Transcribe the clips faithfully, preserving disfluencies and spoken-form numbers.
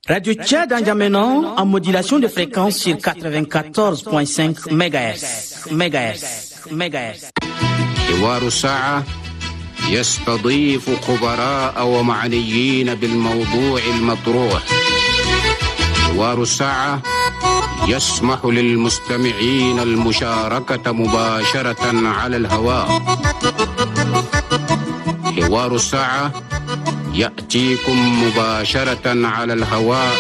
Radio Tchad N'Djamena en modulation de fréquence sur quatre-vingt-quatorze virgule cinq mégahertz. mégahertz. mégahertz. حوار الساعة يستضيف خبراء ومعنيين بالموضوع المطروح. حوار الساعة يسمح للمستمعين المشاركة مباشرة على الهواء. حوار الساعة يأتيكم مباشرة على الهواء.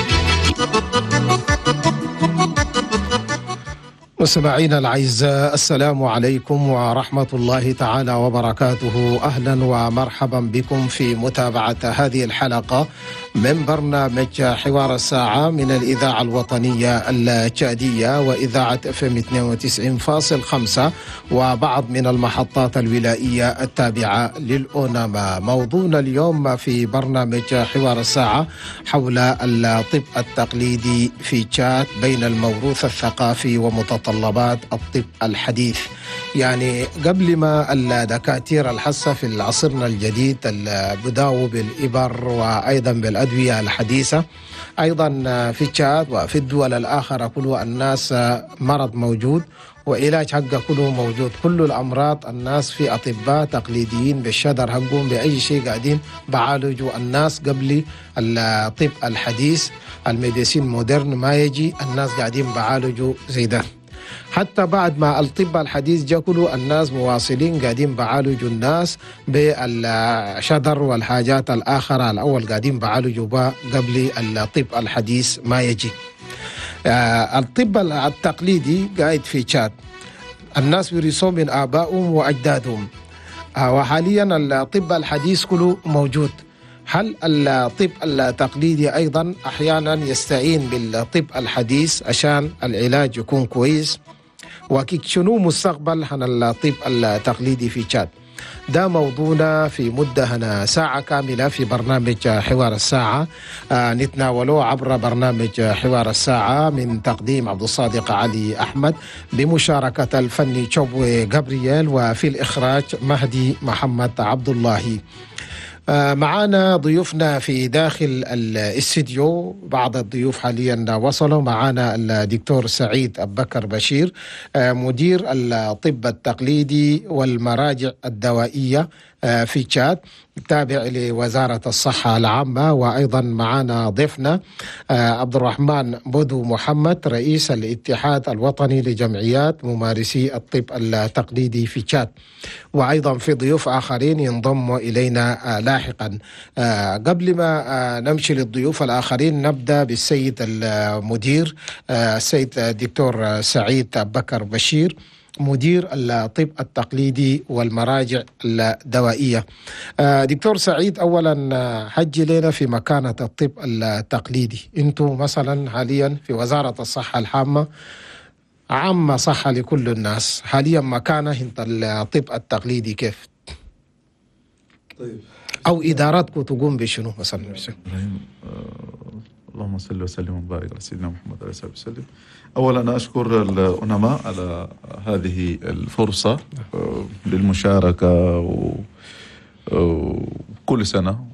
مستمعينا الأعزاء، السلام عليكم ورحمة الله تعالى وبركاته. أهلا ومرحبا بكم في متابعة هذه الحلقة من برنامج حوار الساعة من الإذاعة الوطنية التشادية وإذاعة اف ام اثنين وتسعين فاصلة خمسة وبعض من المحطات الولائية التابعة للأوناما. موضوعنا اليوم في برنامج حوار الساعة حول الطب التقليدي في تشاد بين الموروث الثقافي ومتطلبات الطب الحديث. يعني قبل ما الدكاترة الحسة في عصرنا الجديد بداوا بالإبر وأيضا بالأدوية الحديثة، أيضا في تشاد وفي الدول الآخرة كل الناس مرض موجود وعلاج حقه كله موجود. كل الأمراض الناس في أطباء تقليديين بالشدر حقهم بأي شيء قاعدين بعالجوا الناس قبل الطب الحديث. الميديسين مودرن ما يجي الناس قاعدين بعالجوا زي ده. حتى بعد ما الطب الحديث جاء كله الناس مواصلين قاعدين بعالجوا الناس بالشدر والحاجات الآخرة الأول قاعدين بعالجوا بها قبل الطب الحديث ما يجي. آه الطب التقليدي قاعد في تشاد، الناس ورثوه من آبائهم وأجدادهم، آه وحاليا الطب الحديث كله موجود. هل الطب التقليدي أيضا أحيانا يستعين بالطب الحديث عشان العلاج يكون كويس؟ وكيف شنو مستقبل عن الطب التقليدي في تشاد؟ ده موضوعنا في مدة هنا ساعة كاملة في برنامج حوار الساعة. آه نتناوله عبر برنامج حوار الساعة من تقديم عبد الصادق علي أحمد بمشاركة الفني تشوبوي جابرييل وفي الإخراج مهدي محمد عبد الله. معانا ضيوفنا في داخل الاستديو، بعض الضيوف حاليا وصلوا معانا. الدكتور سعيد أبو بكر بشير مدير الطب التقليدي والمراجع الدوائية في تشاد تابع لوزارة الصحة العامة، وأيضا معنا ضيفنا عبد الرحمن بودو محمد رئيس الاتحاد الوطني لجمعيات ممارسي الطب التقليدي في تشاد، وأيضا في ضيوف آخرين ينضموا إلينا لاحقا. قبل ما نمشي للضيوف الآخرين نبدأ بالسيد المدير السيد الدكتور سعيد أبو بكر بشير مدير الطب التقليدي والمراجع الدوائية. دكتور سعيد، أولا حجي لنا في مكانة الطب التقليدي. أنتم مثلا حاليا في وزارة الصحة العامة، عامة صحة لكل الناس، حاليا مكانة انت الطب التقليدي كيف؟ طيب، أو إداراتكم تقوم بشنو مثلا؟ اللهم صل وسلم وبارك على سيدنا محمد عليه الصلاة والسلام. أولا أنا أشكر الأنماء على هذه الفرصة للمشاركة، وكل سنة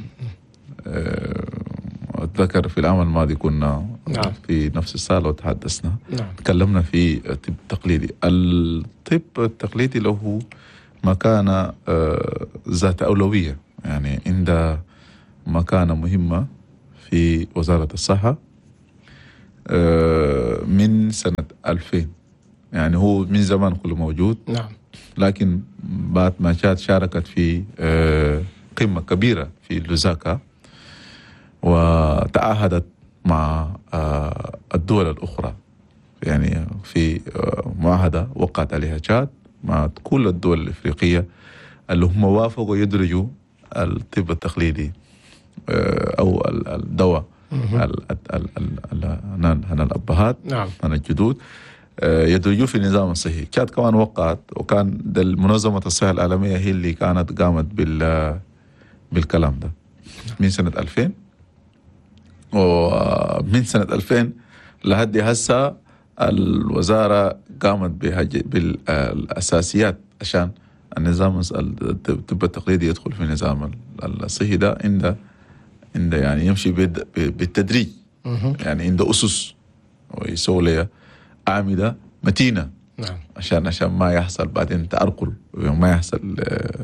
أتذكر في العام الماضي كنا نعم. في نفس الصالة وتحدثنا نعم. تكلمنا في الطب التقليدي. الطب التقليدي له مكانة ذات أولوية، يعني عند مكانة مهمة في وزارة الصحة من سنة ألفين. يعني هو من زمان كله موجود نعم. لكن بعد ما تشاد شاركت في قمة كبيرة في لوزاكا وتعاهدت مع الدول الأخرى، يعني في معاهدة وقعت عليها تشاد مع كل الدول الإفريقية اللي هم وافقوا يدرجوا الطب التقليدي أو الدواء عن الأبهات نعم. عن الجدود يدرجوا في النظام الصحي. تشاد كمان وقعت، وكان منظمة الصحة العالمية هي اللي كانت قامت بال بالكلام ده من سنة ألفين. ومن سنة ألفين لحد هسه الوزارة قامت بالأساسيات عشان النظام الطب التقليدي يدخل في النظام الصحي ده عند عنده يعني يمشي بالتدريج، يعني عنده أسس ويسوي لها أعمدة متينة. نعم. عشان عشان ما يحصل بعدين تأرقل وما يحصل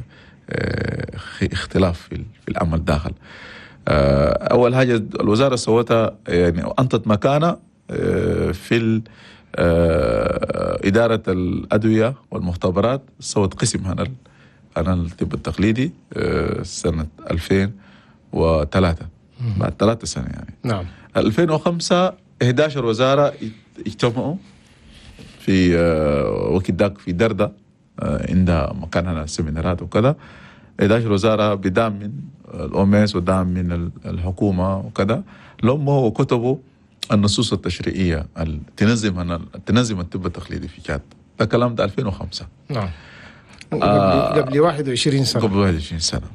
اختلاف في في العمل داخل. أول حاجة الوزارة سوتها يعني أنطت مكانة في إدارة الأدوية والمختبرات، سوت قسم عن عن الطب التقليدي سنة ألفين وثلاثة، بعد ثلاثة سنة يعني. نعم. ألفين وخمسة إحدى عشرة وزارة اجتمعوا في وقت داك في دردة عندها مكانها السيمينارات وكذا. إحدى عشرة وزارة بدعم من الأوميس ودعم من الحكومة وكذا، لهم وكتبوا النصوص التشريعية تنظم تنظم الطب التقليدي في تشاد. ده كلام ده ألفين وخمسة. نعم. آه قبل واحد وعشرين سنة. قبل واحد وعشرين سنة.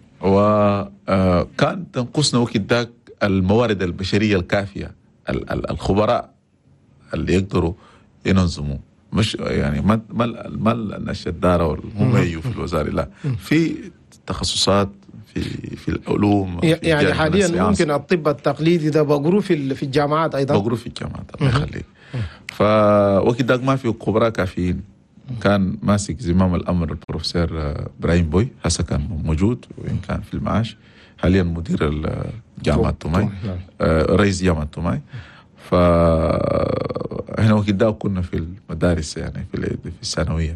وكان تنقصنا وقت ذاك الموارد البشرية الكافية، الخبراء اللي يقدروا ينظموا، مش يعني ما ما ما الشدارة والمميز في الوزارة، لا، في تخصصات في في العلوم. يعني حاليا ممكن الطب التقليدي ده بقروه في في الجامعات ايضا. بقروه في الجامعات، الله يخليك. فوقت ذاك ما في خبراء كافيين. كان ماسك زمام الامر البروفيسور ابراهيم بوي، هسه كان موجود وان كان في المعاش، حاليا مدير جامعة توماي، رئيس جامعة توماي. فهنا وقت ذاك كنا في المدارس يعني في في الثانوية.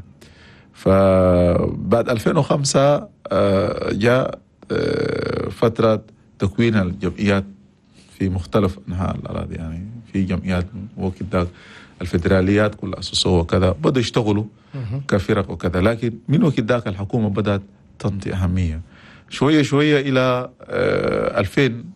فبعد ألفين وخمسة جاء فترة تكوين الجمعيات في مختلف أنحاء الأراضي، يعني في جمعيات وقت ذاك الفدراليات كلها أسسوها وكذا، بدأوا يشتغلوا كفرق وكذا. لكن من وقت ذاك الحكومة بدأت تنطي أهمية شوية شوية إلى ألفين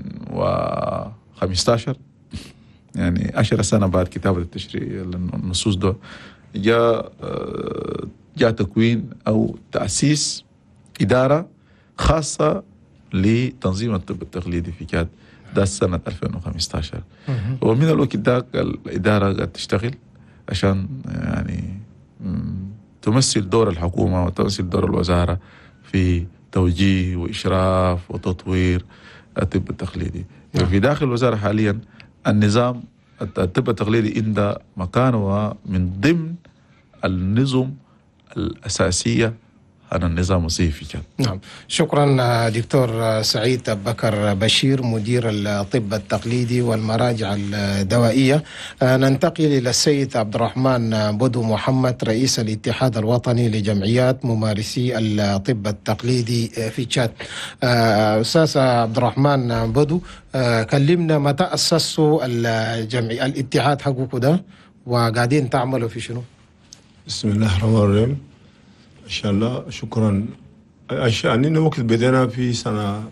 وخمسة عشر، يعني عشر سنة بعد كتابة التشريع النصوص ده، جاء جاء تكوين أو تأسيس إدارة خاصة لتنظيم الطب التقليدي في تشاد. ده سنة ألفين وخمسة عشر. ومن الوقت ذاك الإدارة قاعدة تشتغل عشان يعني تمثل دور الحكومة وتمثل دور الوزارة في توجيه وإشراف وتطوير الطب التقليدي. في داخل الوزارة حاليا النظام الطب التقليدي عنده مكانه من ضمن النظم الأساسية عن النظام الصحي في تشاد. نعم، شكرا دكتور سعيد بكر بشير، مدير الطب التقليدي والمراجع الدوائية. ننتقل إلى السيد عبد الرحمن بدو محمد، رئيس الاتحاد الوطني لجمعيات ممارسي الطب التقليدي في تشاد. أستاذ عبد الرحمن بدو، كلمنا متى أسسوا الجمعية الاتحاد حقكم ده وقاعدين تعملوا في شنو؟ بسم الله الرحمن الرحيم. إن شاء الله، شكرا. أننا وقت بدينا في سنة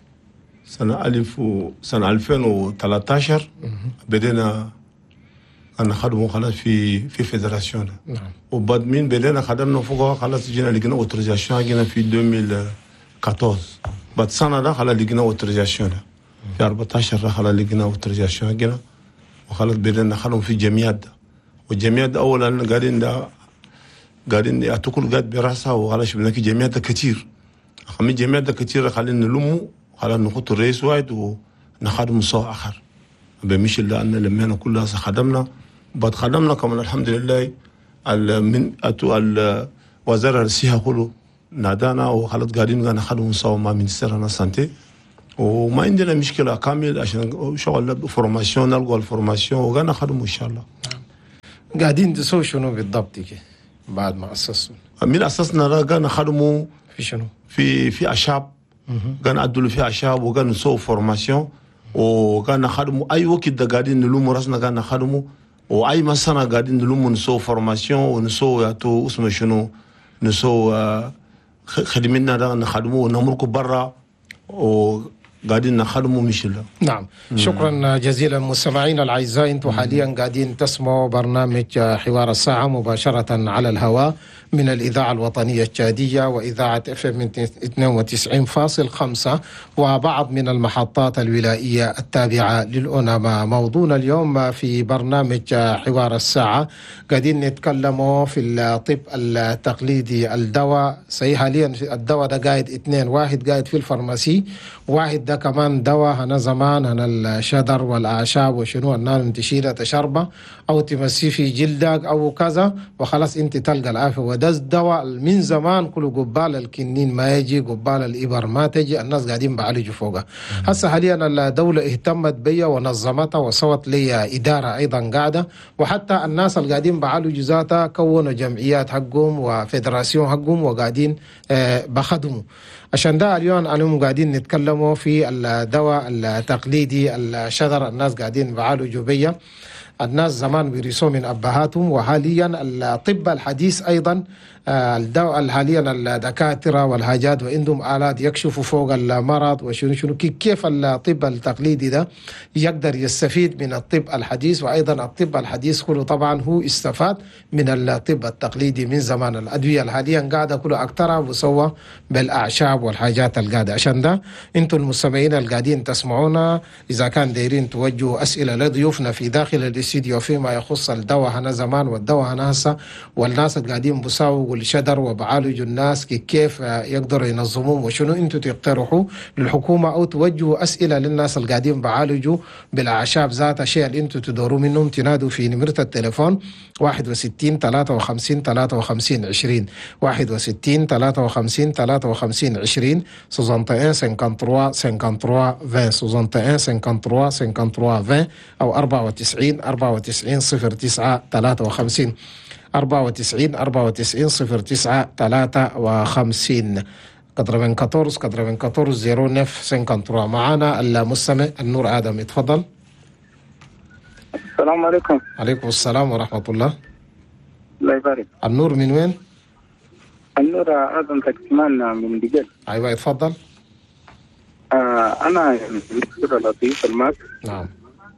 سنة ألف وسنة ألفين وثلاثة عشر بدينا أنا خدموا خلاص في في فيدراسيون. نعم. وبعد من بدينا خدمنا فوق خلاص جينا لقينا أوتوريزاسيون جينا في ألفين وأربعة عشر. بعد سنة ده خلاص لقينا أوتوريزاسيون في أربعة عشر خلاص لقينا أوتوريزاسيون جينا وخلاص بدينا خدموا في جمعيات. والجمعيات أولا قاعدين ده قاعدين يعتقل قاعد براسها وخلاص بناكي جمعيات كتير. خمي جمعيات كتير خلينا نلموا خلينا نخط الرئيس واحد ونخدم صاع آخر. بمشي الله أن لما كلها خدمنا بعد خدمنا كمان الحمد لله. من أتو الوزارة الصحة كله نادانا وخلت قاعدين قاعد نخدم صاع مع منستيرنا السانتي وما عندنا مشكلة كامل عشان شغل فورماسيون نلقى الفورماسيون وقاعد نخدم إن شاء الله. قاعدين تسوي شنو بالضبط كده بعد ما أسسوا؟ من أسسنا قاعد نخدموا في شنو؟ في في أشاب قاعد نعدلوا في أشاب وقاعد نسوي فورماسيون وقاعد نخدموا أي وقت قاعدين نلوم راسنا قاعد نخدموا وأي مسنا قاعدين نلوم نسوي فورماسيون ونسوي ياتو اسمه شنو نسوي خدمنا ده نخدموا ونمركوا برا وقاعدين نخدموا مش الله. نعم، شكرا جزيلا مستمعينا الأعزاء. انتم حاليا قاعدين تسمعوا برنامج حوار الساعة مباشرة على الهواء من الإذاعة الوطنية التشادية وإذاعة اف ام اثنين وتسعين فاصلة خمسة وبعض من المحطات الولائية التابعة للأنما. موضوعنا اليوم في برنامج حوار الساعة قاعدين نتكلموا في الطب التقليدي. الدواء صحيح حاليا الدواء ده قاعد اثنين، واحد قاعد في الفارماسي، واحد ده ده كمان دواء. هنا زمان هنا الشدر والأعشاب وشنو النار تشيلها تشربه أو تمسيه في جلدك أو كذا وخلاص أنت تلقى العافية. وده الدواء من زمان كله قبال الكنين ما يجي، قبال الإبر ما تجي، الناس قاعدين بعالجوا فوقها. هسه حاليا الدولة اهتمت بيا ونظمتها وسوت لي إدارة أيضا قاعدة، وحتى الناس اللي قاعدين بعالجوا ذاتها كونوا جمعيات حقهم وفيدراسيون حقهم وقاعدين آه بخدموا. عشان ده اليوم أنا قاعدين نتكلموا في الدواء التقليدي الشذر. الناس قاعدين بعالجوا بيا، الناس زمان بيرثوا من أبهاتهم، وحاليا الطب الحديث أيضا الدواء حاليا الدكاترة والحاجات وعندهم آلات يكشفوا فوق المرض وشنو شنو كيف الطب التقليدي ده يقدر يستفيد من الطب الحديث. وأيضا الطب الحديث كله طبعا هو استفاد من الطب التقليدي من زمان. الأدوية الحاليا قاعدة كله أكترها مسوى بالأعشاب والحاجات القاعدة. عشان ده انتم المستمعين القاعدين تسمعونا إذا كان دايرين توجهوا أسئلة لضيوفنا في داخل الاستديو فيما يخص الدواء هنا زمان والدواء هنا هسه، والناس القاعدين بيساووا الشدر وبعالجوا الناس كيف يقدروا ينظموهم وشنو انتم تقترحوا للحكومة، او توجهوا اسئله للناس اللي قاعدين بعالجوا بالاعشاب ذاتها، شيء اللي انتم تدوروا منهم. تنادوا في نمرة التليفون واحد وستين ثلاثة وخمسين ثلاثة وخمسين عشرين واحد وستين ثلاثة وخمسين ثلاثة وخمسين عشرين soixante et un cinquante-trois cinquante-trois vingt soixante et un cinquante-trois cinquante-trois vingt او أربعة وتسعين أربعة وتسعين صفر تسعة ثلاثة وخمسين أربعة وتسعين أربعة وتسعين صفر تسعة ثلاثة وخمسين quatre-vingt-quatorze quatre-vingt-quatorze zéro neuf cinquante-trois. معانا المستمع النور آدم، اتفضل. السلام عليكم. عليكم السلام ورحمة الله. الله يبارك. النور من وين؟ النور آدم تكتمان من دجل. أيوة اتفضل. آه أنا دكتور لطيف الماس. نعم.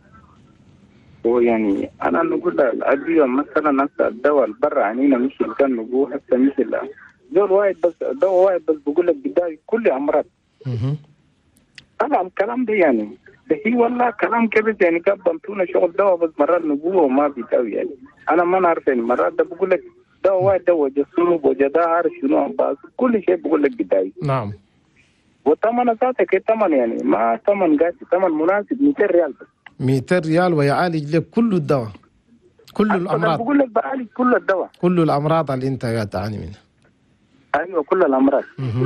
ويعني أنا نقول الأدوية مثلا هسه الدواء البر عنينا مش اللي كان نقول هسه مش اللي دول واحد بس دواء واحد بس بقول لك بداية كل أمراض. اها. طبعا الكلام ده يعني ده هي والله كلام كبير يعني قبلتونا شغل دواء بس مرات نقوله وما بيداوي يعني. أنا ما نعرف يعني مرات ده بقول لك دواء واحد دواء جسوم وجدار شنو بس كل شيء بقول لك بداية. نعم. وثمن ذاتك ثمن يعني ما ثمن قاسي، ثمن مناسب مئتين ريال بس. مئتين ريال ويعالج لك كل الدواء، كل الأمراض. بقول لك بعالج كل الدواء، كل الأمراض اللي أنت تعاني منها. أيوة كل الأمراض.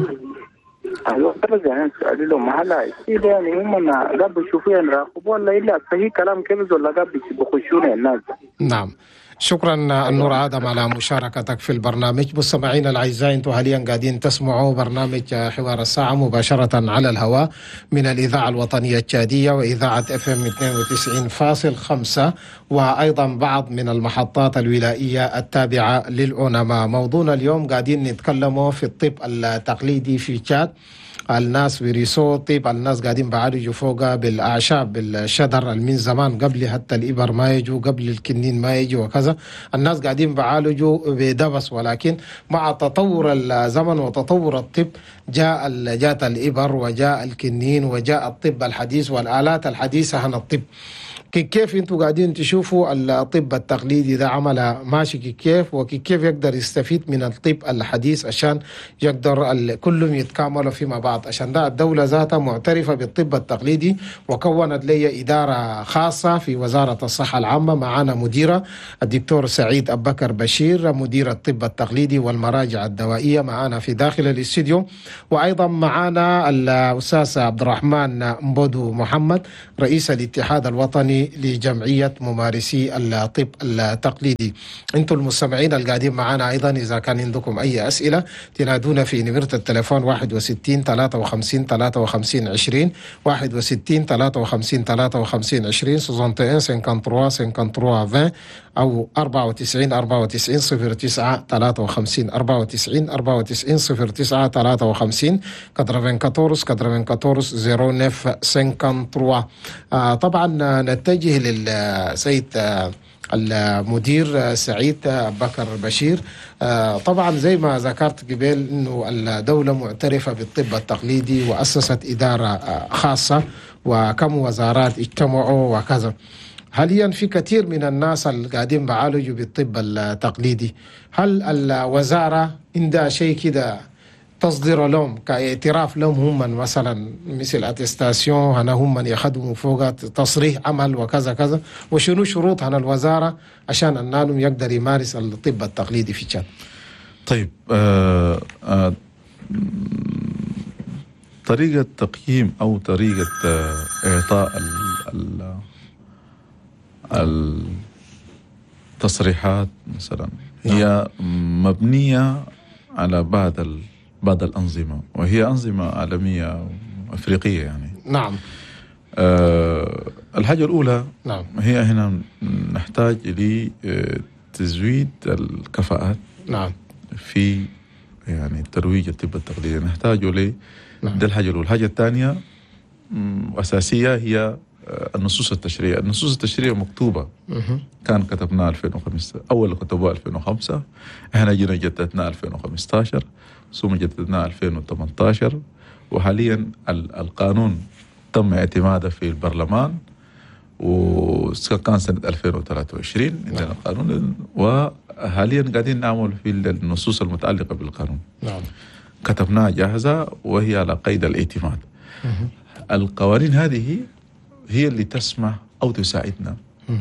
ايوه بس يعني سؤالي لهم هلا كده يعني هم قبل يشوفوا يراقبوا ولا الا صحيح كلام كبز ولا قبل بخشون الناس. نعم. شكرا النور آدم على مشاركتك في البرنامج. مستمعينا الأعزاء، انتم حاليا قاعدين تسمعوا برنامج حوار الساعة مباشرة على الهواء من الإذاعة الوطنية التشادية وإذاعة اف ام اثنين وتسعين فاصلة خمسة وأيضا بعض من المحطات الولائية التابعة للعنماء. موضوعنا اليوم قاعدين نتكلموا في الطب التقليدي في تشاد. الناس بيريسوا طيب، الناس قاعدين بعالجوا فوقها بالأعشاب بالشدر من زمان قبل حتى الإبر ما يجوا، قبل الكنين ما يجوا وكذا. الناس قاعدين بعالجوا بدبس، ولكن مع تطور الزمن وتطور الطب جاء جاءت الإبر وجاء الكنين وجاء الطب الحديث والآلات الحديثة عن الطب. كيف انتوا قاعدين تشوفوا الطب التقليدي ده عمل ماشي كيف، وكيف يقدر يستفيد من الطب الحديث عشان يقدر كلهم يتكاملوا فيما بعض؟ عشان ده الدولة ذاتها معترفة بالطب التقليدي وكونت لي إدارة خاصة في وزارة الصحة العامة. معنا مديرة الدكتور سعيد أبو بكر بشير، مدير الطب التقليدي والمراجع الدوائية، معنا في داخل الاستوديو. وأيضا معنا الأستاذ عبد الرحمن مبودو محمد، رئيس الاتحاد الوطني لجمعية ممارسي الطب التقليدي. انتم المستمعين القاعدين معنا ايضا اذا كان عندكم اي اسئله تنادونا في نمرة التليفون واحد وستين ثلاثة وخمسين ثلاثة وخمسين عشرين واحد وستين ثلاثة وخمسين ثلاثة وخمسين عشرين soixante et un cinquante-trois cinquante-trois vingt او أربعة وتسعين أربعة وتسعين صفر تسعة ثلاثة وخمسين أربعة وتسعين أربعة وتسعين صفر تسعة ثلاثة وخمسين quatre-vingt-quatorze quatre-vingt-quatorze zéro neuf cinquante-trois. آه طبعا نتجه للسيد آه المدير سعيد أبو بكر بشير. آه طبعا زي ما ذكرت قبل انه الدولة معترفة بالطب التقليدي وأسست إدارة آه خاصة وكم وزارات اجتمعوا وكذا. حاليا في كثير من الناس اللي قاعدين بعالجوا بالطب التقليدي، هل الوزارة عندها شيء كده تصدر لهم كاعتراف لهم هم مثلا مثل اتستاسيون هنا هم من يخدموا فوق تصريح عمل وكذا كذا، وشنو شروط هنا الوزاره عشان انهم يقدر يمارس الطب التقليدي في تشاد؟ طيب آه آه طريقة تقييم أو طريقة آه إعطاء ال ال التصريحات مثلا هي مبنية على بعض ال بعض الأنظمة، وهي أنظمة عالمية أفريقية يعني. نعم. أه الحاجة الأولى نعم. هي هنا نحتاج لتزويد الكفاءات. نعم. في يعني الترويج الطب التقليدي نحتاجه ليه؟ نعم. ده الحاجة الأولى. الحاجة الثانية أساسية هي النصوص التشريعية. النصوص التشريعية مكتوبة مه. كان كتبناها ألفين وخمسة، أول كتبوها ألفين وخمسة، احنا جينا جددناها ألفين وخمسة عشر، ثم جددناها ألفين وثمانية عشر، وحاليا القانون تم اعتماده في البرلمان، وكان سنة ألفين وثلاثة وعشرين عندنا القانون، وحاليا قاعدين نعمل في النصوص المتعلقة بالقانون. نعم. كتبناها جاهزة وهي على قيد الاعتماد. مه. القوانين هذه هي اللي تسمح أو تساعدنا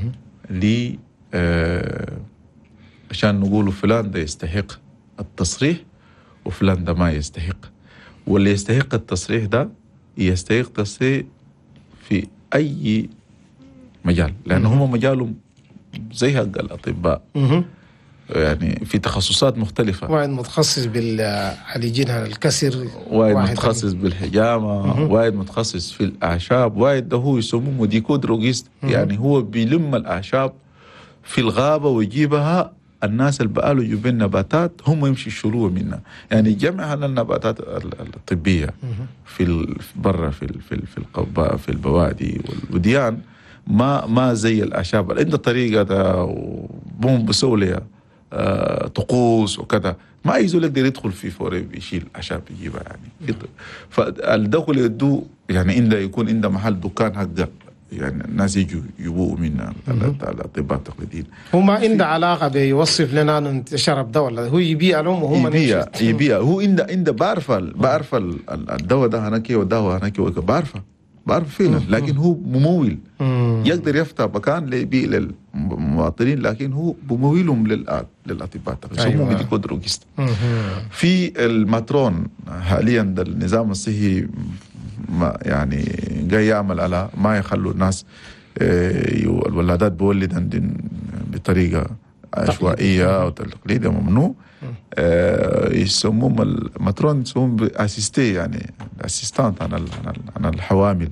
ل آه عشان نقول فلان ده يستحق التصريح وفلان ده ما يستحق، واللي يستحق التصريح ده يستحق تصريح في أي مجال، لأنه هم مجالهم زي حق الأطباء مه. يعني في تخصصات مختلفة. واحد متخصص بالعالجين على الكسر، واحد متخصص بالحجامة، واحد متخصص في الأعشاب، واحد ده هو يسموه موديكودروجيست، يعني هو بيلم الأعشاب في الغابة ويجيبها الناس اللي بقالوا يجيبين نباتات هم يمشي يشيلوها منها، يعني جمع النباتات الطبية في برا في في في القباء في البوادي والوديان، ما ما زي الأعشاب اللي عندها طريقة بوم بسولية آه، طقوس وكذا، ما أي زول يقدر يدخل في فوري بيشيل أعشاب يجيبها يعني. فالدخل يدو يعني عنده يكون عنده محل دكان حقه، يعني الناس يجوا يبوءوا من الأطباء التقليديين. هو ما عنده علاقة بيوصف لنا أن شرب دواء، ولا هو يبيع لهم وهم يبيع يبيع هو عنده عنده بعرف بعرف الدواء ده هناك والدواء هناك بعرفه بعرف فعلا، لكن هو ممول يقدر يفتح مكان ليبيع للمواطنين، لكن هو بمويلهم للأطباء يسموه ميديكودروجيست. في الماترون حاليا النظام الصحي ما يعني جاي يعمل على ما يخلوا الناس الولادات بولد بطريقة عشوائية أو تقليدية ممنوع. يسموهم الماترون يسموهم بأسيستي، يعني أسيستانت عن عن الحوامل.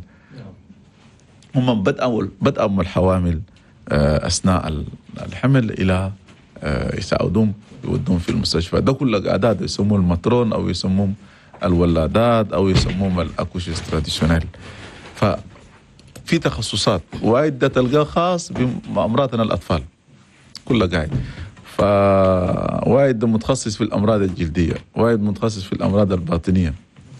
هم بدأوا بدأوا الحوامل أثناء الحمل إلى يساعدهم يودون في المستشفى. ده كله أعداد يسموه الماترون أو يسموهم الولادات أو يسموهم الأكوشيس تراديشنال. ففي تخصصات وايد ده تلقاه خاص بأمراضنا الأطفال كله قاعد، فوايد متخصص في الأمراض الجلدية، وايد متخصص في الأمراض الباطنية.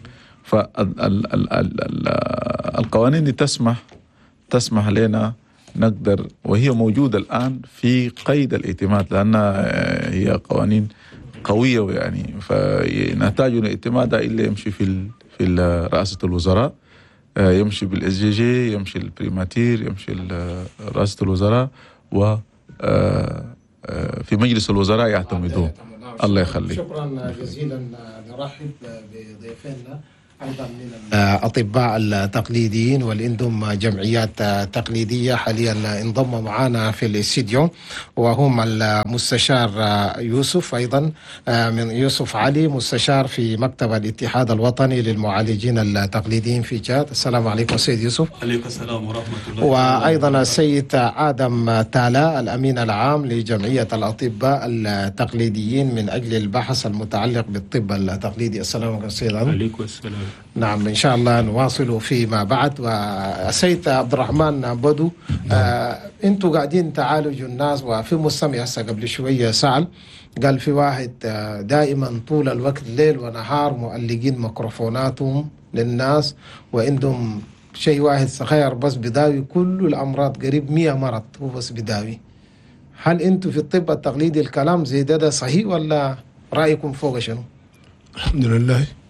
فالقوانين دي تسمح تسمح لنا نقدر، وهي موجودة الآن في قيد الاعتماد، لأنها هي قوانين قوية يعني، فنحتاج الاعتماد إلا يمشي في في رئاسة الوزراء، يمشي بالاس جي جي، يمشي البريماتير، يمشي رئاسة الوزراء، و في مجلس الوزراء يعتمدون. الله يخليك. شكرا جزيلا. نرحب بضيفنا أيضا من الأطباء التقليديين واللي عندهم جمعيات تقليدية حاليا انضم معنا في الاستديو، وهم المستشار يوسف، أيضا من يوسف علي، مستشار في مكتب الاتحاد الوطني للمعالجين التقليديين في تشاد. السلام عليكم سيد يوسف. عليكم السلام ورحمة الله. وأيضا السيد آدم تالا، الأمين العام لجمعية الأطباء التقليديين من أجل البحث المتعلق بالطب التقليدي. السلام عليكم سيد آدم. عليكم السلام. نعم، إن شاء الله نواصل فيما بعد. وسيد عبد الرحمن بدو، آه أنتوا قاعدين تعالجوا الناس، وفي مستمع هسه قبل شوية سأل قال في واحد آه دائما طول الوقت ليل ونهار مؤلقين ميكروفوناتهم للناس، وعندهم شيء واحد صغير بس بداوي كل الأمراض، قريب مية مرض هو بس بداوي. هل أنتوا في الطب التقليدي الكلام زي ده, ده صحيح، ولا رأيكم فوق شنو؟ الحمد لله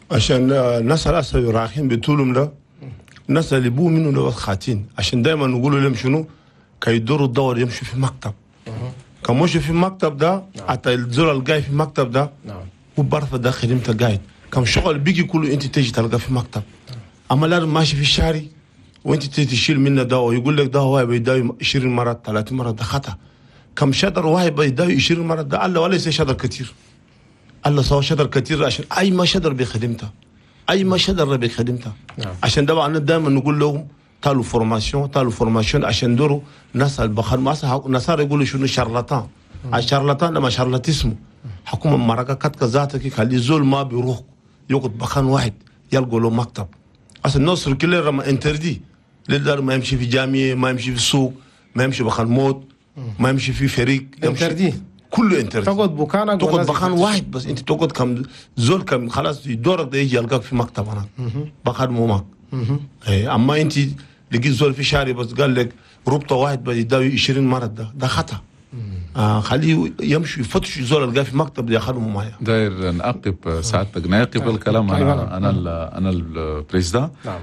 عشان الناس الأسا رايحين بطولهم ده الناس اللي بو منه ده خاتين عشان دائما نقول لهم شنو كيدوروا الدور يمشوا في مكتب كمشوا في المكتب ده حتى الزول القاي في المكتب ده هو بعرف ده خدمته قايد كم شغل بيجي كله انت تيجي تلقى في مكتب اما لا ماشي في الشارع وانت تشيل منه ده ويقول لك ده هو بيداوي عشرين مره ثلاثين مره ده خطا كم شدر واحد بيداوي عشرين مره ده الله ولا يصير شدر كثير الله سوى شدر كثير عشان اي ما شدر بخدمته اي ما شدر بخدمته عشان ده انا دائما نقول لهم تالو فورماسيون تالو فورماسيون عشان دوروا ناس البخار ما ناس يقولوا شنو شارلاتان الشارلاتان ده ما شارلاتيسمو حكومه مرقه كتك ذاتك خلي زول ما بيروح يقعد بخان واحد يلقوا له مكتب اصل النصر كله ما انتردي للدار ما يمشي في جامعه ما يمشي في السوق ما يمشي بخان موت ما يمشي في فريق انتردي كله انتردي تقعد بكانك تقعد بخان واحد بس انت تقعد كم زول كم خلاص دورك ده يجي يلقاك في مكتب انا بخان مو معك اي اما انت لقيت زول في شارع بس قال لك ربطه واحد بيداوي عشرين مره ده ده خطا آه خليه يمشي يفتش زول القاه في مكتب ياخذهم معايا. داير نعقب سعادتك نعقب الكلام انا انا انا البريزيدان نعم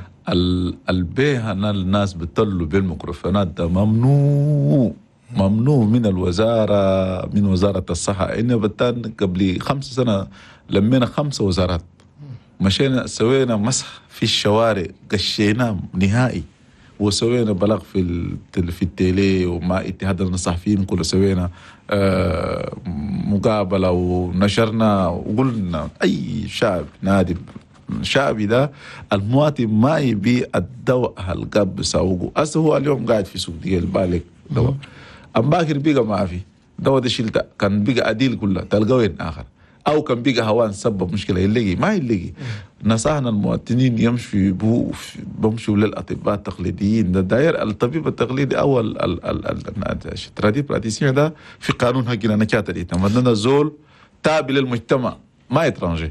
البيه انا الناس بتطلوا بالميكروفونات ده ممنوع ممنوع من الوزاره من وزاره الصحه انه بتان قبل خمس سنه لمينا خمسه وزارات مشينا سوينا مسح في الشوارع قشينا نهائي وسوينا بلاغ في في التيلي ومع اتحاد الصحفيين كله سوينا آه مقابله ونشرنا وقلنا اي شعب نادي شعبي ده المواطن ما يبي الدواء هالقاب بسوقه هسه هو اليوم قاعد في سوق ديال بالك دواء ام باكر بيقى ما في دواء ده شلته كان بيقى عديل كله تلقى وين اخر او كان بيقى هوان سبب مشكله يلاقي ما يلاقي نصحنا المواطنين يمشوا بو بمشوا للاطباء التقليديين ده داير الطبيب التقليدي اول الترادي براتيسيان ده في قانون حقنا نكات دي تمدنا زول تابع للمجتمع ما يترانجي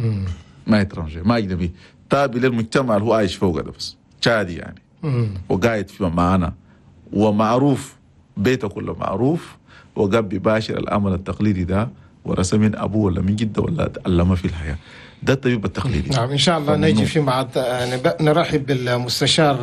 ما يترانجي ما اجنبي تابع للمجتمع اللي هو عايش فوق ده بس شادي يعني وقاعد في معنا ومعروف بيته كله معروف وقاب بباشر العمل التقليدي ده ورث من ابوه ولا من جده ولا تعلم في الحياه ده الطبيب التقليدي. نعم ان شاء الله نجي في معد نرحب بالمستشار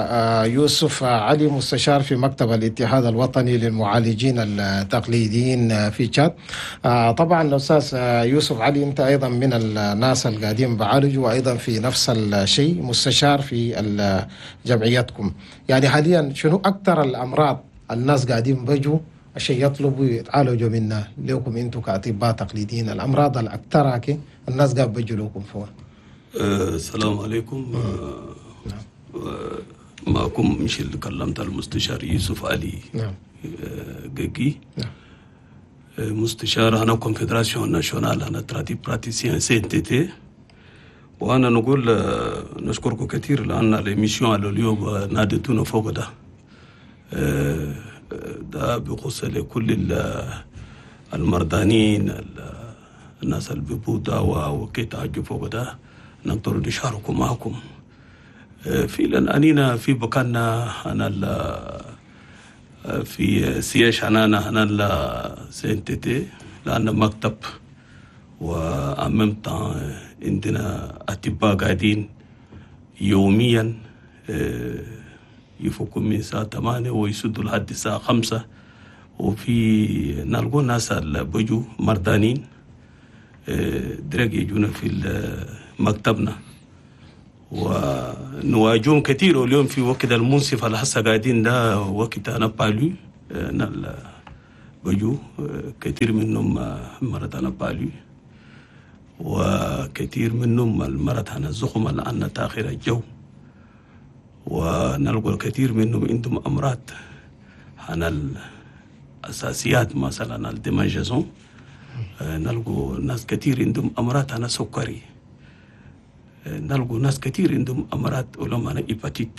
يوسف علي مستشار في مكتب الاتحاد الوطني للمعالجين التقليديين في تشاد. طبعا الاستاذ يوسف علي انت ايضا من الناس القاعدين بعالجوا وايضا في نفس الشيء مستشار في جمعيتكم يعني حاليا شنو اكثر الامراض الناس قاعدين بيجوا الشيء يطلبوا يتعالجوا منا لكم انتم كاطباء تقليديين الامراض الاكثر كي الناس قاعد بيجوا لكم فوق. أه السلام عليكم. أه أه معكم مش اللي كلمت المستشار يوسف علي. نعم جيجي. نعم أه مستشار انا كونفدراسيون ناسيونال انا ترادي براتيسيان سي ان تي تي وانا نقول أه نشكركم كثير لان الاميسيون اليوم نادتونا فوق ده. أه ده بيخص لكل المرضانين الناس اللي بيبوا دواء وكي تعجوا فوق ده نقدر نشاركوا معكم في لان انينا في بكنا انا في سياش انا انا انا سنتتي لان مكتب واممت عندنا اطباء قاعدين يوميا يفوقوا من الساعة ثمانية ويسدوا لحد الساعة خمسة وفي نلقوا ناس اللي بيجوا مردانين درج يجونا في مكتبنا ونواجههم كثير واليوم في وقت المنصف اللي هسه قاعدين ده وقت أنا بالو نال بيجوا كثير منهم مرض أنا بالو وكثير منهم المرض أنا الزخم اللي عنا تأخير الجو ونلقى الكثير منهم عندهم أمراض عن الأساسيات مثلا الدماغيزون نلقى ناس كثير عندهم أمراض عن السكري نلقى ناس كثير عندهم أمراض ولهم عن إيباتيت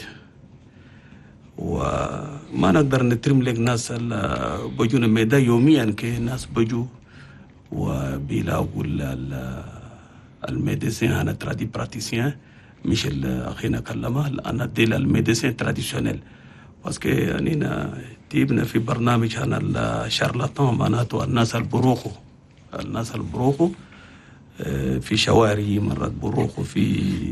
وما نقدر نترم لك ناس بيجونا ميدا يوميا كي ناس بيجوا وبيلاقوا الميديسين عن الترادي براتيسيان مش اللي أخينا كلمه لأن ديل الميديسين تراديشنال باسكو يعني تيبنا في برنامج عن الشارلاتان معناته الناس البروخو الناس البروخو في شوارع مرات بروق وفي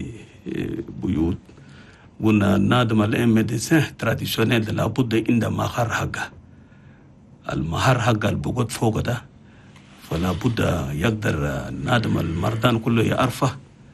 بيوت. قلنا نادم الام ميديسين تراديشنال لابد عند مهار حقه، المهار حقه اللي بقعد فوق ده فلا بد يقدر نادم المردان كله يعرفه،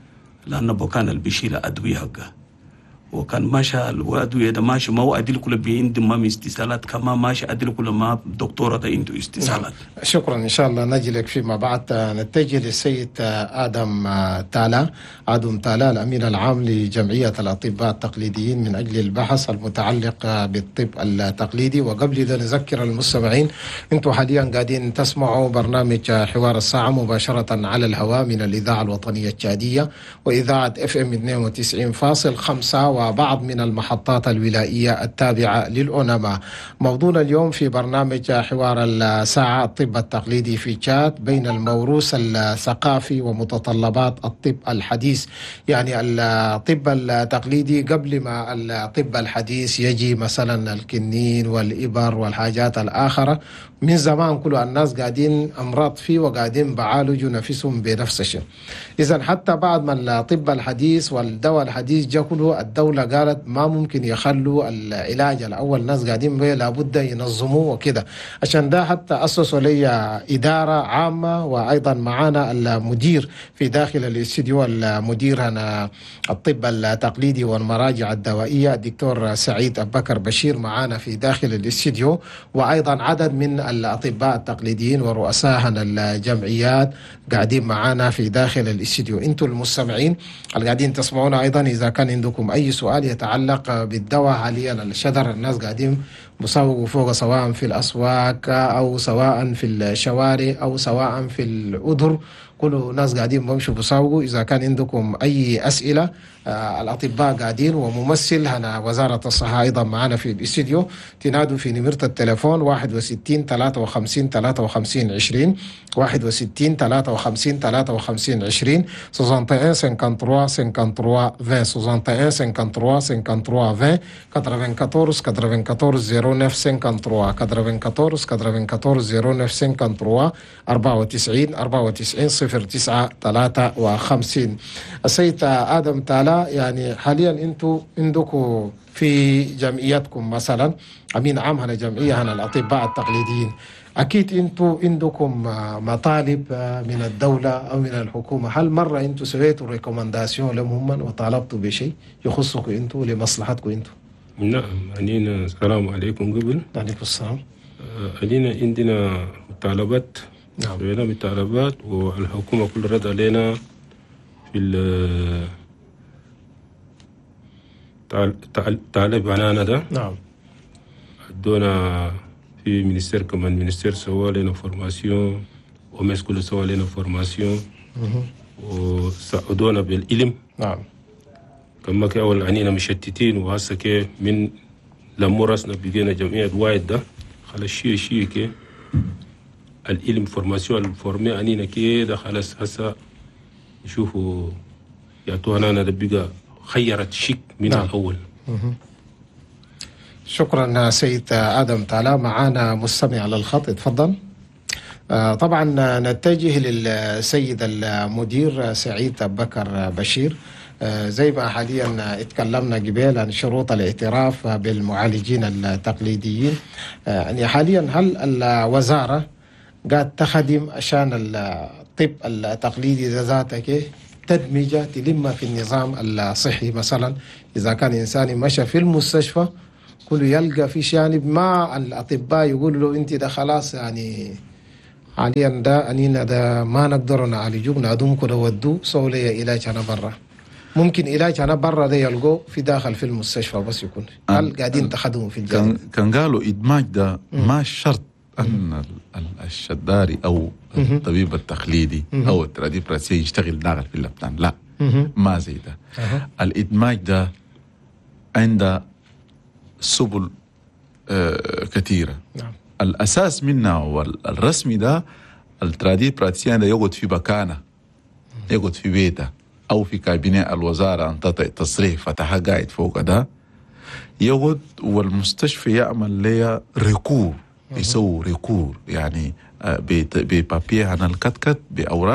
لأنه بكان البشيل أدوية حقه وكان ماشى الأدوية ده ماشي ما هو أدل كله بيندم ما استسالات كما ماشي أدل كله ما دكتورة ده عنده استسالات. شكرا. إن شاء الله نجي لك فيما بعد. نتجه للسيد آدم تالا، آدم تالا الأمين العام لجمعية الأطباء التقليديين من أجل البحث المتعلق بالطب التقليدي. وقبل ذا نذكر المستمعين أنتم حاليا قاعدين تسمعوا برنامج حوار الساعة مباشرة على الهواء من الإذاعة الوطنية التشادية وإذاعة اف ام اثنين وتسعين فاصلة خمسة وبعض من المحطات الولائية التابعة للأونما. موضوعنا اليوم في برنامج حوار الساعة الطب التقليدي في تشاد بين الموروث الثقافي ومتطلبات الطب الحديث. يعني الطب التقليدي قبل ما الطب الحديث يجي مثلا الكنين والإبر والحاجات الآخرة، من زمان كل الناس قاعدين أمراض فيه وقاعدين بعالجوا نفسهم بنفس الشيء. إذن حتى بعد ما الطب الحديث والدواء الحديث جاء كله الدولة قالت ما ممكن يخلوا العلاج الأول الناس قاعدين به لابد ينظموه وكده. عشان ده حتى أسسوا لي إدارة عامة، وأيضا معانا المدير في داخل الاستديو المدير هنا الطب التقليدي والمراجع الدوائية الدكتور سعيد أبو بكر بشير معانا في داخل الاستديو، وأيضا عدد من الأطباء التقليديين ورؤساء الجمعيات قاعدين معانا في داخل الاستديو. انتم المستمعين اللي قاعدين تسمعونا أيضا إذا كان عندكم أي سؤال يتعلق بالدواء حاليا الشجر الناس قاعدين بصوغوا فوق، سواء في الأسواق أو سواء في الشوارع أو سواء في الأذر، كل ناس قاعدين بمشوا بصوغوا. إذا كان عندكم أي أسئلة آه الأطباء قاعدين وممثل هنا وزارة الصحة أيضا معنا في الاستديو، تنادوا في نمرة التليفون واحد وستين ثلاثة وخمسين ثلاثة وخمسين عشرين واحد وستين ثلاثة وخمسين ثلاثة وخمسين عشرين soixante et un cinquante-trois cinquante-trois vingt soixante et un cinquante-trois cinquante-trois vingt quatre-vingt-quatorze quatre-vingt-quatorze zéro neuf cinquante-trois quatre-vingt-quatorze quatre-vingt-quatorze zéro neuf cinquante-trois أربعة وتسعين أربعة وتسعين صفر تسعة ثلاثة وخمسين. السيد آدم تالا، يعني حاليا انتوا عندكم في جمعيتكم مثلا امين عام هنا جمعيه هنا الاطباء التقليديين، اكيد انتوا عندكم مطالب من الدوله او من الحكومه. هل مره انتوا سويتوا ريكومنداسيون لهم وطالبتوا بشيء يخصكم انتوا لمصلحتكم انتوا؟ نعم، علينا. السلام عليكم. قبل عليكم السلام. علينا عندنا مطالبات. نعم، سوينا مطالبات والحكومه كل رد علينا في طالب عنانا ده. نعم، ادونا في منستير كمان منستير سوى لنا فورماسيون ومس كله سوى لنا فورماسيون وساعدونا بالعلم. نعم، كما كي اول عنينا مشتتين وهسه كي من لما راسنا بقينا جمعيه وايد ده خلاص شيء شيء كي العلم فورماسيون الفورمي عنينا كي ده خلاص هسه يشوفوا يعطونا انا ده بقى خيرت شيك من نعم. الأول. شكرا سيد آدم تالا. معانا مستمع على الخط، اتفضل. آه طبعا نتجه للسيد المدير سعيد أبو بكر بشير. آه زي ما حاليا اتكلمنا قبل عن شروط الاعتراف بالمعالجين التقليديين، آه يعني حاليا هل الوزارة قاعد تخدم عشان الطب التقليدي ذاته تدمجة تلم في النظام الصحي؟ مثلا إذا كان إنسان مشى في المستشفى كله يلقى في جانب ما الأطباء يقولوا له أنت ده خلاص يعني حاليا ده أنينا ده ما نقدر نعالجوك نعدمك ده ودو سولي علاج أنا برا. ممكن علاج أنا برا ده يلقوه في داخل في المستشفى بس يكون. هل قاعدين تخدموا في الجانب؟ كان قالوا إدماج ده ما شرط أن الشداري أو الطبيب التقليدي أو التراديب الرئيسي يشتغل داخل في اللبنان، لا ما زي ده. الإدماج ده عنده سبل آه كثيرة. نعم. الأساس منها والرسمي ده التراديب الرئيسي ده يقعد في مكانه، يقعد في بيته أو في كابينة الوزارة أن تعطي تصريح فتحها قاعد فوق ده يقعد، والمستشفى يعمل لها ريكور، يسوي ريكور يعني ببابيه عن الكتكت بأوراق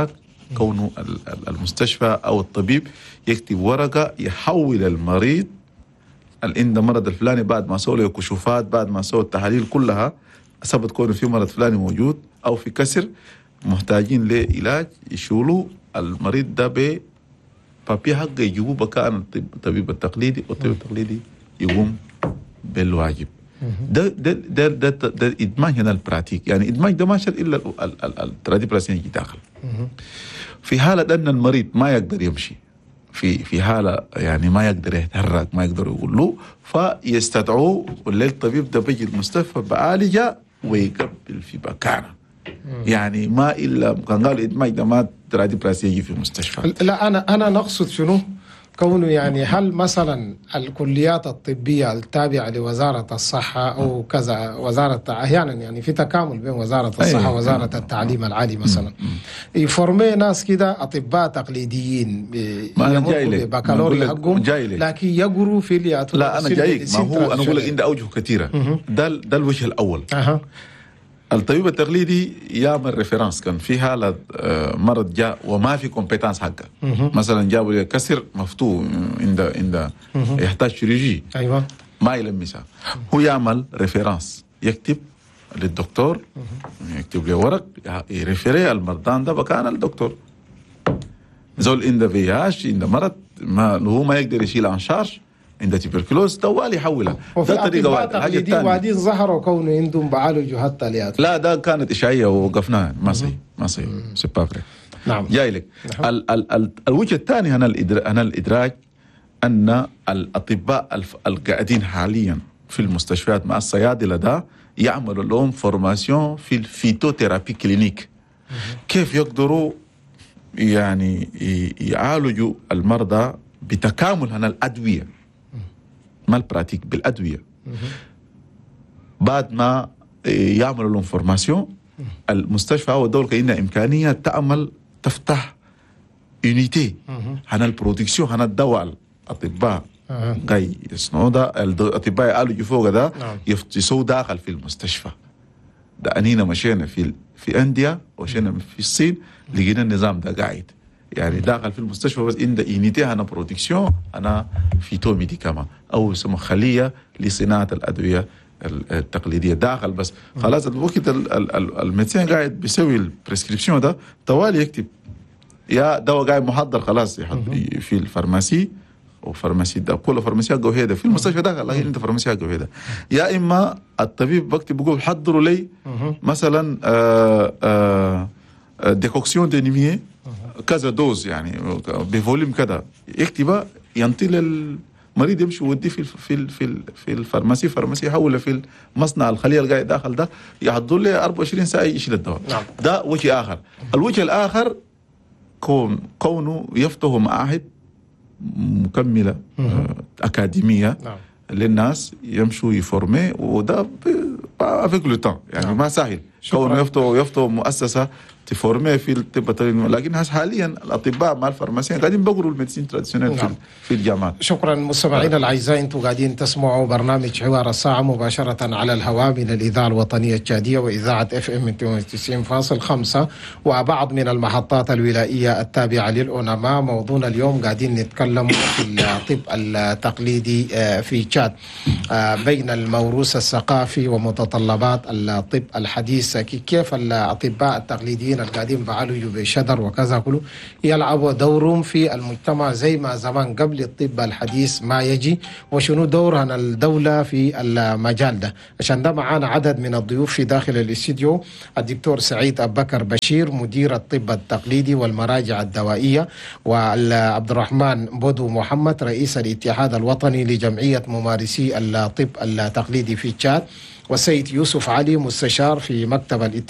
كونه المستشفى أو الطبيب يكتب ورقة يحول المريض اللي عنده مرض الفلاني بعد ما سووا له كشوفات، بعد ما سووا التحاليل كلها ثبت كونه في مرض فلاني موجود أو في كسر محتاجين لعلاج، يشولوا المريض ده ب بابي حقه يجيبوه بكان الطبيب التقليدي، والطبيب التقليدي يقوم بالواجب. ده ده ده ده, ده, ده ادماج هنا البراتيك، يعني ادماج ده ما شرط الا الترادي براسين يجي داخل. في حالة ان المريض ما يقدر يمشي، في في حالة يعني ما يقدر يتحرك، ما يقدر يقول له، فيستدعوه والطبيب ده بيجي المستشفى بعالجه ويقبل في مكانه. يعني ما الا كان قال ادماج ده ما ترادي براسين يجي في المستشفى. لا انا انا نقصد شنو؟ كونه يعني هل مثلا الكليات الطبية التابعة لوزارة الصحة أو كذا وزارة أحيانا يعني في تكامل بين وزارة الصحة ووزارة التعليم العالي مثلا يفورمي ناس كده أطباء تقليديين يمروا ببكالوريا حقهم لكن يقروا في اللي لا أنا جايك، ما هو أنا أقول لك عنده أوجه كثيرة. ده ده الوجه الأول. أه. الطبيب التقليدي يعمل ريفرنس، كان في حالة مرض جاء وما في كومبيتانس حقه، مثلا جابوا كسر مفتوح عند عند يحتاج شيروجي، ايوه ما يلمسها، هو يعمل ريفرنس، يكتب للدكتور، يكتب له ورق يريفيري المرضان ده بكان الدكتور. زول عنده في اش عنده مرض ما هو ما يقدر يشيل عن شارج، عنده تبركلوز طوال يحولها. ده طريقه واحده. الحاجه الثانيه وبعدين ظهروا كونه عندهم بعالجوا حتى اليات. لا ده كانت اشعاعيه ووقفناها، ما صحيح ما صحيح سبابري. نعم جاي لك. ال ال ال الوجه الثاني هنا الادراك، هنا الادراك ان الاطباء القاعدين حاليا في المستشفيات مع الصيادله ده يعملوا لهم فورماسيون في الفيتوثيرابي كلينيك، كيف يقدروا يعني يعالجوا المرضى بتكامل هنا الادويه، ما البراتيك بالادويه. بعد ما يعملوا لهم فورماسيون، المستشفى او الدوله كأنها امكانيه تعمل تفتح يونيتي هنا البرودكسيون، هنا الدواء الاطباء جاي يصنعوا ده، الاطباء يعالجوا فوق ده يسووا داخل في المستشفى ده. انينا مشينا في في انديا ومشينا في الصين لقينا النظام ده قاعد يعني داخل في المستشفى، بس عند يونيتي انا برودكسيون انا فيتو ميديكاما او يسمى خليه لصناعه الادويه التقليديه داخل. بس خلاص الوقت الميدسين قاعد بيسوي البريسكريبسيون ده طوال يكتب يا دواء قاعد محضر خلاص في الفارماسي، وفارماسي ده كل فارماسيات جوهيده في المستشفى داخل، لكن انت فارماسيات جوهيده. يا اما الطبيب بكتب بيقول حضروا لي مثلا آآ آآ ديكوكسيون دينيميه كذا دوز يعني بفوليوم كذا، يكتبها ينطي للمريض يمشي ويوديه في في في في الفارماسي، فارماسي يحوله في المصنع الخليه اللي قاعد داخل ده يحضر له أربعة وعشرين ساعه يشيل الدواء. نعم. ده وجه اخر. الوجه الاخر كون كونه يفتحوا معاهد مكمله آه اكاديميه. نعم. للناس يمشوا يفورمي، وده افيك لو تان يعني. نعم. ما سهل كونه يفتحوا يفتحوا مؤسسه تفورمي في الطب، لكن حاليا الاطباء مع الفارماسيين قاعدين بيقروا الميديسين تراديشنال. نعم. في الجامعات. شكرا مستمعينا الاعزاء، انتم قاعدين تسمعوا برنامج حوار الساعه مباشره على الهواء من الاذاعه الوطنيه التشاديه واذاعه اف ام تسعين فاصلة خمسة وبعض من المحطات الولائيه التابعه للأونما. موضوعنا اليوم قاعدين نتكلم في الطب التقليدي في تشاد بين الموروث الثقافي ومتطلبات الطب الحديث، كيف الاطباء التقليديين القاعدين بعالجوا بشدر وكذا كله يلعبوا دورهم في المجتمع زي ما زمان قبل الطب الحديث ما يجي، وشنو دورها الدولة في المجال ده. عشان ده معانا عدد من الضيوف في داخل الاستديو: الدكتور سعيد أبو بكر بشير مدير الطب التقليدي والمراجع الدوائية، وعبد الرحمن بودو محمد رئيس الاتحاد الوطني لجمعية ممارسي الطب التقليدي في تشاد، والسيد يوسف علي مستشار في مكتب الاتحاد